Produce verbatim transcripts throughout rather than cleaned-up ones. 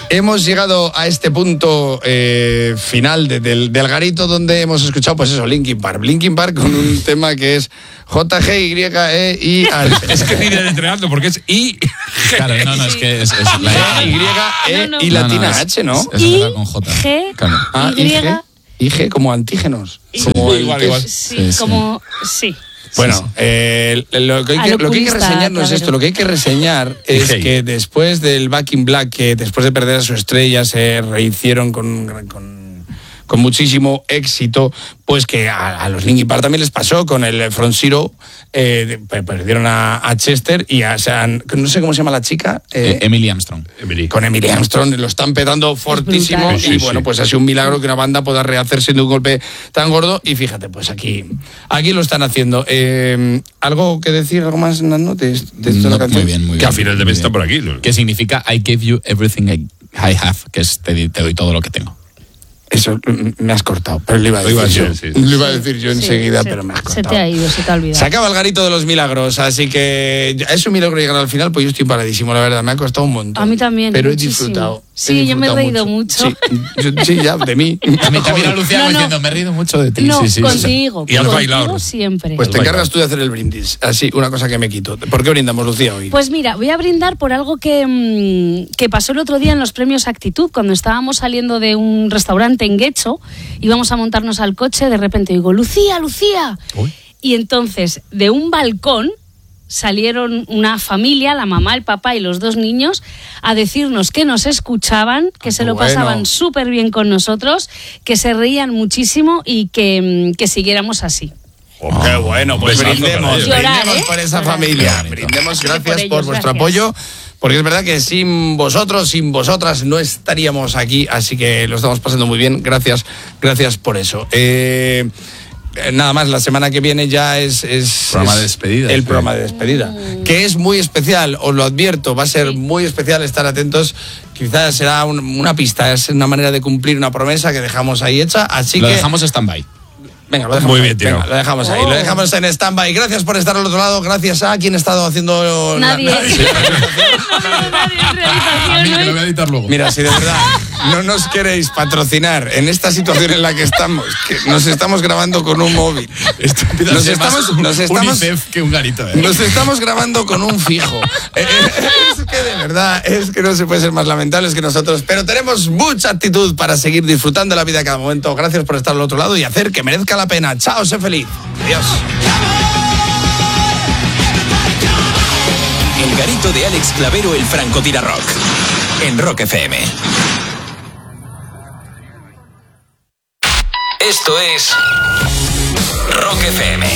hemos llegado a este punto eh, final de, del, del garito donde hemos escuchado, pues eso, Linkin Park. Linkin Park con un tema que es J G Y E I R. Es que ni de entrenando porque es I. Claro, no, no, es que es, es la Y, E No, no. y latina No, no, es- H, ¿no? es- I, es con J. G, Claro. Ah, Y, I G, I G como antígenos. Como Sí, el igual, test. igual. sí, Sí, sí. como, sí. Bueno, Sí, sí. eh, lo, que hay que, Al lo que hay que oculista, reseñar no es Clavero. esto, lo que hay que reseñar es Hey. que después del Back in Black, que después de perder a su estrella se rehicieron con, con, con muchísimo éxito, pues que a, a los Linkin Park también les pasó con el Front Zero, eh, de- perdieron a, a Chester y a, o sea, no sé cómo se llama la chica. eh, Eh, Emily Armstrong. Emily. con Emily Armstrong lo están petando fortísimo brutal. y Sí, sí. bueno, pues ha sido un milagro que una banda pueda rehacerse de un golpe tan gordo y fíjate, pues aquí aquí lo están haciendo. Eh, ¿Algo que decir, algo más en las notas de esta No, canción? muy bien, muy bien. Que al final de muy mes está bien. por aquí. ¿no? Que significa I gave you everything I, I have, que es te, di- te doy todo lo que tengo. Eso mm, me has cortado, pero lo iba a Lo decir iba a yo. decir, sí. Lo iba a decir yo Sí, enseguida, se- pero me has Se cortado. te ha ido, se te ha olvidado. Se acaba el garito de los milagros, así que es un milagro llegar al final, pues yo estoy paradísimo, la verdad, me ha costado un montón. A mí también, Pero he muchísimo. disfrutado. Sí, yo me he disfrutado reído mucho. Sí, yo- sí, ya, de mí. También, también a Lucía No, no. diciendo, me he reído mucho de ti. No, sí, sí, sí. contigo. Y al contigo bailar. siempre. Pues te Bueno. encargas tú de hacer el brindis. Así, una cosa que me quito. ¿Por qué brindamos, Lucía, hoy? Pues mira, voy a brindar por algo que, mm, que pasó el otro día en los premios Actitud, cuando estábamos saliendo de un restaurante en Guecho, íbamos a montarnos al coche, de repente digo, Lucía, Lucía. Uy. Y entonces, de un balcón, salieron una familia, la mamá, el papá y los dos niños, a decirnos que nos escuchaban, que Ah, se lo bueno. pasaban súper bien con nosotros, que se reían muchísimo y que, mm, que siguiéramos así. Oh, qué bueno, pues besazo para brindemos, ellos. Llorar, brindemos ¿eh? por esa Llorar. familia. Qué bonito. Brindemos, Por gracias ellos, por vuestro gracias. apoyo, porque es verdad que sin vosotros, sin vosotras, no estaríamos aquí, así que lo estamos pasando muy bien. Gracias, gracias por eso. Eh, eh, nada más, la semana que viene ya es, es Programa es de despedida, el sí. programa de despedida, que es muy especial, os lo advierto, va a ser Sí. muy especial, estar atentos. Quizás será un- una pista, es una manera de cumplir una promesa que dejamos ahí hecha, así Lo que dejamos stand-by. venga, lo dejamos Muy ahí, bien tirado. venga, lo dejamos ahí, lo dejamos en stand-by. Gracias por estar al otro lado, gracias a quien ha estado haciendo la- Nadie. la- Nadie en realización hoy. a editar luego. Mira, si de verdad no nos queréis patrocinar en esta situación en la que estamos, que nos estamos grabando con un móvil. Nos estamos, nos estamos, UNICEF que un garito, ¿eh? nos estamos grabando con un fijo. Eh, eh, Es que de verdad, es que no se puede ser más lamentables que nosotros, pero tenemos mucha actitud para seguir disfrutando la vida a cada momento. Gracias por estar al otro lado y hacer que merezca la pena. Chao, sé feliz. Adiós. El garito de Alex Clavero, el Francotira Rock. En Rock F M. Esto es Rock F M.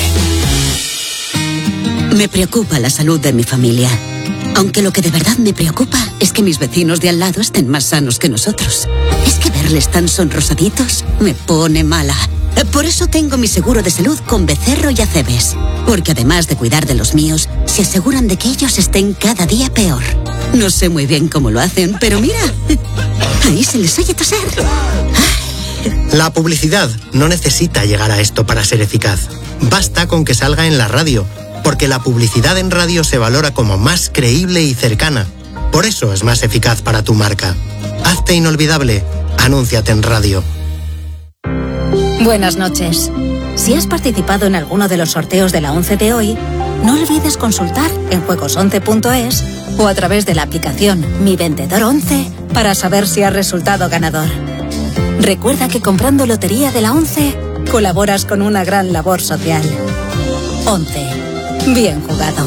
Me preocupa la salud de mi familia. Aunque lo que de verdad me preocupa es que mis vecinos de al lado estén más sanos que nosotros. Es que verles tan sonrosaditos me pone mala. Por eso tengo mi seguro de salud con Becerro y Acebes. Porque además de cuidar de los míos, se aseguran de que ellos estén cada día peor. No sé muy bien cómo lo hacen, pero mira, ahí se les oye toser. La publicidad no necesita llegar a esto para ser eficaz. Basta con que salga en la radio, porque la publicidad en radio se valora como más creíble y cercana. Por eso es más eficaz para tu marca. Hazte inolvidable. Anúnciate en radio. Buenas noches. Si has participado en alguno de los sorteos de la once de hoy, no olvides consultar en juegos once punto es o a través de la aplicación Mi Vendedor once para saber si has resultado ganador. Recuerda que comprando Lotería de la once, colaboras con una gran labor social. once. Bien jugado.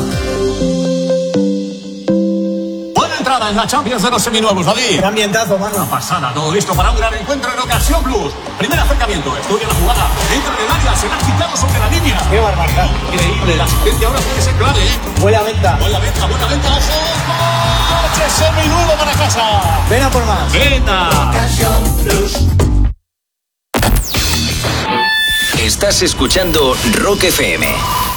Buena entrada en la Champions de los seminuevos, David. Qué ambientazo, mano. Una pasada, todo listo para un gran encuentro en Ocasión Plus. Primer acercamiento, estudia la jugada, entra en el área, se la ha quitado sobre la línea. Qué barbaridad. Increíble, la asistencia ahora puede ser clave, ¿eh? Huele a venta. Buena venta, buena venta, ojo. ¡Coche seminuevo para casa! Ven a por más. ¡Venta! Estás escuchando Rock F M.